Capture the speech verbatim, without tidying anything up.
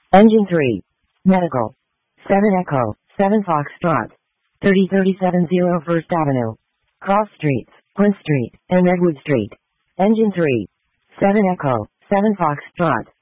Engine three. Medical. seven Echo, seven Foxtrot. thirty thirty-seven zero First Avenue. Cross Streets, Quinn Street, and Redwood Street. Engine three. seven Echo, seven Foxtrot.